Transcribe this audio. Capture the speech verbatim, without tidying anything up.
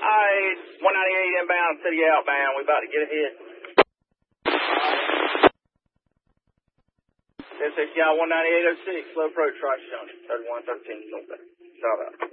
Alright, one ninety-eight inbound, city outbound. We about to get ahead. ten six, yeah, one ninety-eight oh six, slow approach, right, Johnny. thirty-one thirteen, northbound. Shout out.